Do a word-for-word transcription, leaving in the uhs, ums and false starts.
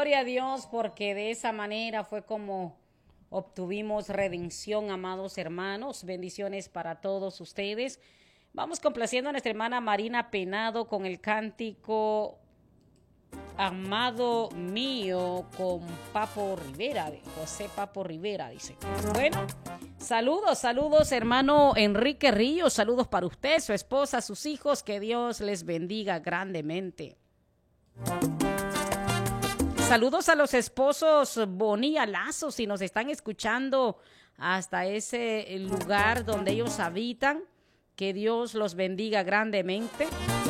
gloria a Dios, porque de esa manera fue como obtuvimos redención, amados hermanos. Bendiciones para todos ustedes. Vamos complaciendo a nuestra hermana Marina Penado con el cántico Amado Mío, con Papo Rivera, de José Papo Rivera, dice. Bueno, saludos, saludos, hermano Enrique Ríos, saludos para usted, su esposa, sus hijos, que Dios les bendiga grandemente. Saludos a los esposos Bonilla Lazo, si nos están escuchando hasta ese lugar donde ellos habitan, que Dios los bendiga grandemente.